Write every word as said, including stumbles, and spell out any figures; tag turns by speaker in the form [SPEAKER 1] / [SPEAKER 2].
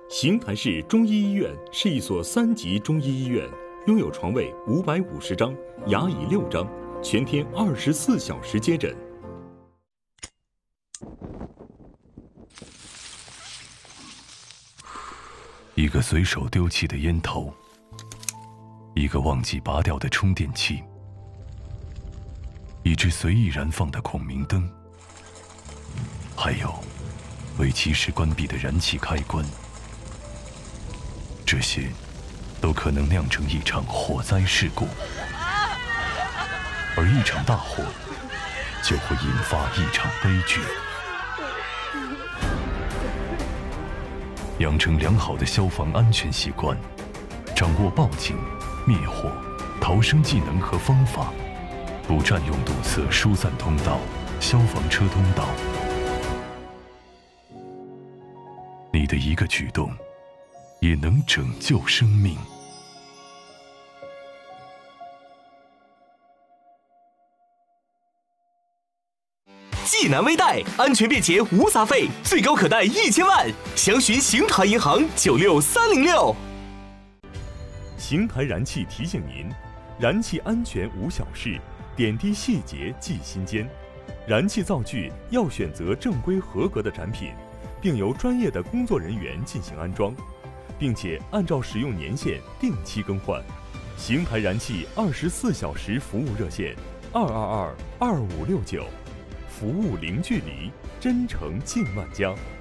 [SPEAKER 1] 邢台市中医医院是一所三级中医医院，拥有床位五百五十张，牙椅六张，全天二十四小时接诊。
[SPEAKER 2] 一个随手丢弃的烟头，一个忘记拔掉的充电器，一只随意燃放的孔明灯，还有为及时关闭的燃气开关，这些都可能酿成一场火灾事故，而一场大火就会引发一场悲剧。养成良好的消防安全习惯，掌握报警、灭火、逃生技能和方法，不占用堵塞疏散通道、消防车通道。你的一个举动，也能拯救生命。
[SPEAKER 3] 济南微贷，安全便捷无杂费，最高可贷一千万，详询邢台银行九六三零六。
[SPEAKER 1] 邢台燃气提醒您：燃气安全无小事，点滴细节记心间。燃气灶具要选择正规合格的产品，并由专业的工作人员进行安装，并且按照使用年限定期更换。邢台燃气二十四小时服务热线：二二二二五六九。服务零距离，真诚近万家。